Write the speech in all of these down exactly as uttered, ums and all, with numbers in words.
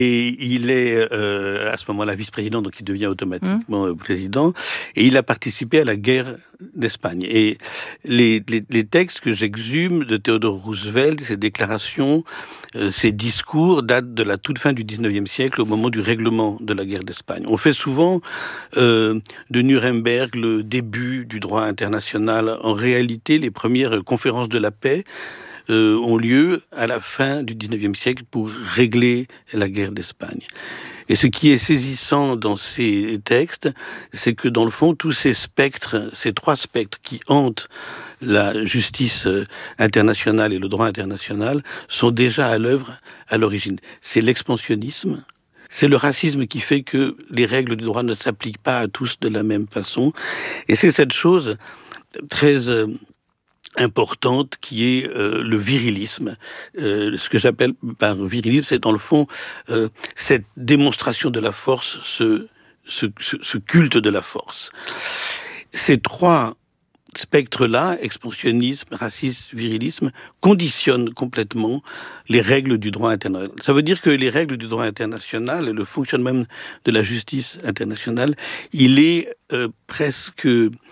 Et il est euh, à ce moment-là vice-président, donc il devient automatiquement mmh. président. Et il a participé à la guerre d'Espagne. Et les, les, les textes que j'exhume de Theodore Roosevelt, ses déclarations, euh, ses discours datent de la toute fin du dix-neuvième siècle, au moment du règlement de la guerre d'Espagne. On fait souvent euh, de Nuremberg le début du droit international. En réalité, les premières conférences de la paix Euh, ont lieu à la fin du dix-neuvième siècle pour régler la guerre d'Espagne. Et ce qui est saisissant dans ces textes, c'est que dans le fond, tous ces spectres, ces trois spectres qui hantent la justice internationale et le droit international, sont déjà à l'œuvre à l'origine. C'est l'expansionnisme, c'est le racisme qui fait que les règles du droit ne s'appliquent pas à tous de la même façon. Et c'est cette chose très euh, importante qui est euh, le virilisme. Euh, ce que j'appelle par virilisme, c'est dans le fond euh, cette démonstration de la force, ce, ce, ce culte de la force. Ces trois spectres-là, expansionnisme, racisme, virilisme, conditionnent complètement les règles du droit international. Ça veut dire que les règles du droit international et le fonctionnement même de la justice internationale, il est euh, presque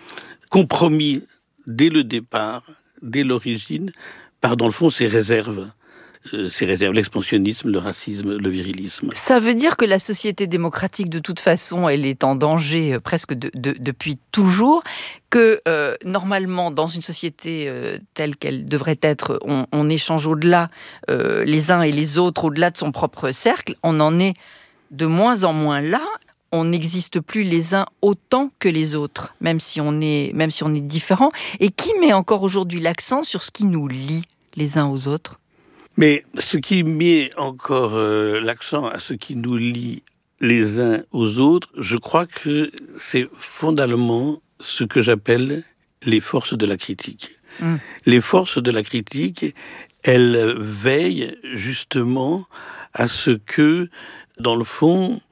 compromis dès le départ, dès l'origine, par dans le fond ces réserves. Euh, ces réserves, l'expansionnisme, le racisme, le virilisme. Ça veut dire que la société démocratique, de toute façon, elle est en danger euh, presque de, de, depuis toujours, que euh, normalement, dans une société euh, telle qu'elle devrait être, on, on échange au-delà euh, les uns et les autres, au-delà de son propre cercle. On en est de moins en moins là. On n'existe plus les uns autant que les autres, même si on est, même si on est différents. Et qui met encore aujourd'hui l'accent sur ce qui nous lie les uns aux autres ? Mais ce qui met encore euh, l'accent à ce qui nous lie les uns aux autres, je crois que c'est fondamentalement ce que j'appelle les forces de la critique. Mmh. Les forces de la critique, elles veillent justement à ce que, dans le fond,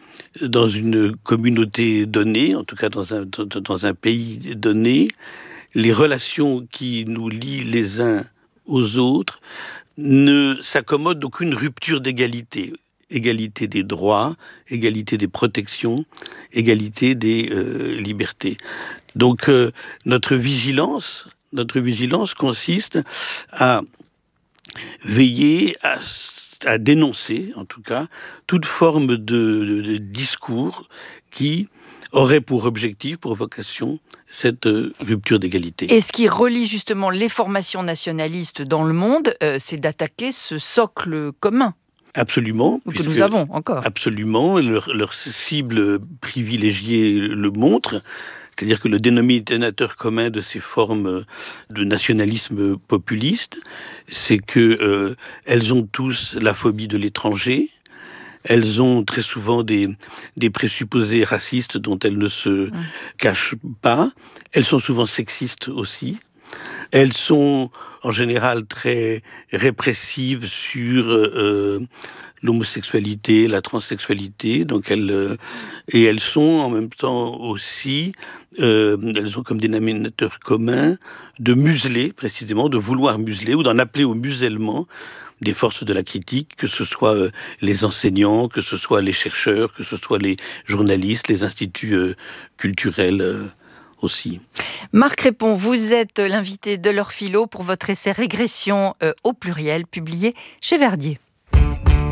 dans une communauté donnée, en tout cas dans un, dans un pays donné, les relations qui nous lient les uns aux autres ne s'accommodent d'aucune rupture d'égalité. Égalité des droits, égalité des protections, égalité des euh, libertés. Donc euh, notre vigilance, notre vigilance consiste à veiller à à dénoncer, en tout cas, toute forme de, de, de discours qui aurait pour objectif, pour vocation, cette euh, rupture d'égalité. Et ce qui relie justement les formations nationalistes dans le monde, euh, c'est d'attaquer ce socle commun. Absolument. Que nous avons encore. Absolument. Leur, leur cible privilégiée le montre. C'est-à-dire que le dénominateur commun de ces formes de nationalisme populiste, c'est que euh, elles ont tous la phobie de l'étranger. Elles ont très souvent des, des présupposés racistes dont elles ne se mmh. cachent pas. Elles sont souvent sexistes aussi. Elles sont en général très répressives sur euh, l'homosexualité, la transsexualité. Donc elles, euh, et elles sont en même temps aussi, euh, elles ont comme dénominateur commun de museler, précisément, de vouloir museler ou d'en appeler au musellement des forces de la critique, que ce soit euh, les enseignants, que ce soit les chercheurs, que ce soit les journalistes, les instituts euh, culturels euh, aussi. Marc Répon, vous êtes l'invité de l'Heure Philo pour votre essai Régression euh, au pluriel, publié chez Verdier.